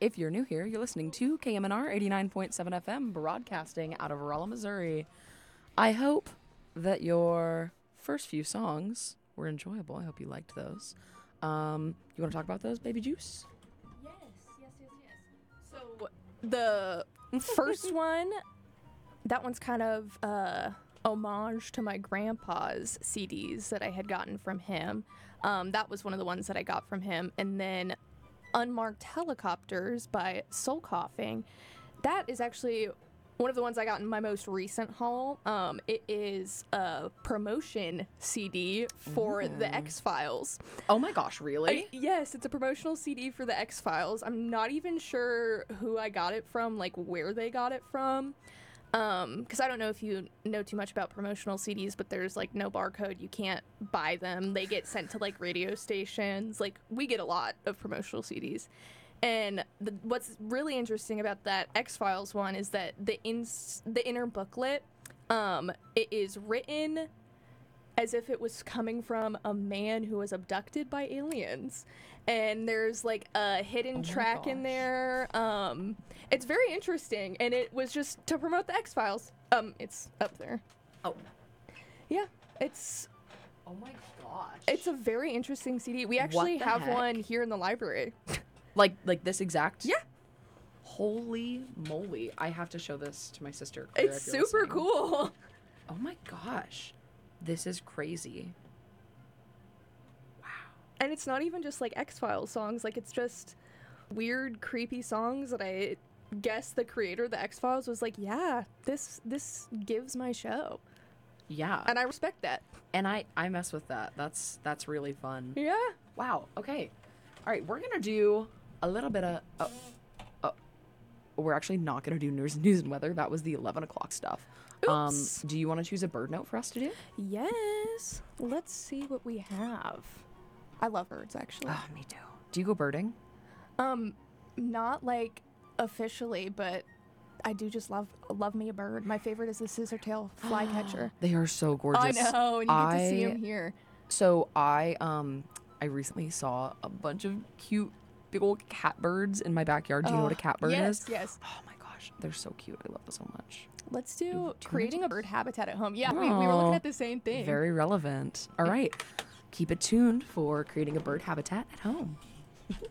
If you're new here, you're listening to KMNR 89.7 FM, broadcasting out of Rolla, Missouri. I hope that your first few songs were enjoyable. I hope you liked those. You want to talk about those, Baby Juice? Yes. So the first one, that one's kind of homage to my grandpa's CDs that I had gotten from him. That was one of the ones that I got from him. And then Unmarked Helicopters by Soul Coughing. That is actually one of the ones I got in my most recent haul. It is a promotion CD for the X-Files. Oh my gosh, really? Yes, it's a promotional CD for the X-Files. I'm not even sure who I got it from, like where they got it from. Because I don't know if you know too much about promotional CDs, but there's like no barcode. You can't buy them. They get sent to like radio stations. Like we get a lot of promotional CDs. And what's really interesting about that X-Files one is that the inner booklet, it is written as if it was coming from a man who was abducted by aliens. And there's like a hidden track in there. It's very interesting, and it was just to promote the X-Files. It's up there. Oh. Yeah, it's... Oh my gosh. It's a very interesting CD. We actually have one here in the library. Like this exact? Yeah. Holy moly. I have to show this to my sister. Claire, It's if you're super listening. cool. Oh my gosh. This is crazy. And it's not even just like X-Files songs. Like, it's just weird, creepy songs that I guess the creator of the X-Files was like, yeah, this gives my show. Yeah. And I respect that. And I mess with that. That's really fun. Yeah. Wow. Okay. All right. We're going to do a little bit of... we're actually not going to do news and weather. That was the 11 o'clock stuff. Oops. Do you want to choose a bird note for us to do? Yes. Let's see what we have. I love birds, actually. Oh, me too. Do you go birding? Not like officially, but I do just love me a bird. My favorite is the scissortail flycatcher. They are so gorgeous. I know, and you get to see them here. So I recently saw a bunch of cute big old catbirds in my backyard. Do you know what a catbird is? Yes. Oh my gosh, they're so cute. I love them so much. Let's do creating a bird habitat at home. Yeah, we were looking at the same thing. Very relevant. All right. Keep it tuned for creating a bird habitat at home.